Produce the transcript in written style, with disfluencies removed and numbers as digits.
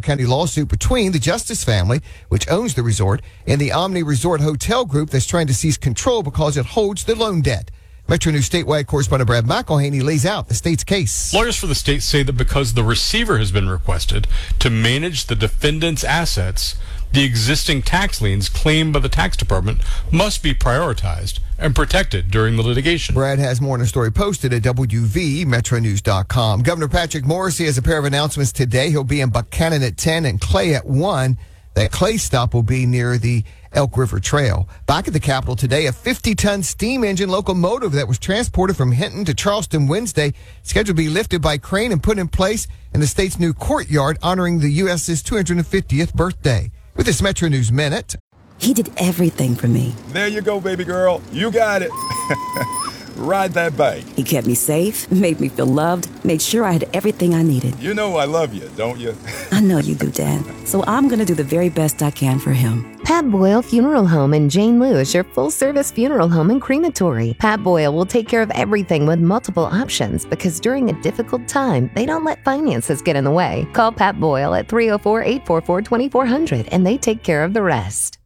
County lawsuit between the Justice family, which owns the resort, and the Omni Resort Hotel Group that's trying to seize control because it holds the loan debt. Metro News statewide correspondent Brad McElhaney lays out the state's case. Lawyers for the state say that because the receiver has been requested to manage the defendant's assets, the existing tax liens claimed by the tax department must be prioritized and protected during the litigation. Brad has more on a story posted at WVMetroNews.com. Governor Patrick Morrisey has a pair of announcements today. He'll be in Buchanan at 10 and Clay at 1. That Clay stop will be near the Elk River Trail. Back at the Capitol today, a 50-ton steam engine locomotive that was transported from Hinton to Charleston Wednesday, scheduled to be lifted by crane and put in place in the state's new courtyard, honoring the U.S.'s 250th birthday. With this Metro News Minute. He did everything for me. There you go, baby girl. You got it. Ride that bike. He kept me safe, made me feel loved, made sure I had everything I needed. You know I love you, don't you? I know you do, Dad. So I'm going to do the very best I can for him. Pat Boyle Funeral Home in Jane Lou is your full-service funeral home and crematory. Pat Boyle will take care of everything with multiple options because during a difficult time, they don't let finances get in the way. Call Pat Boyle at 304-844-2400 and they take care of the rest.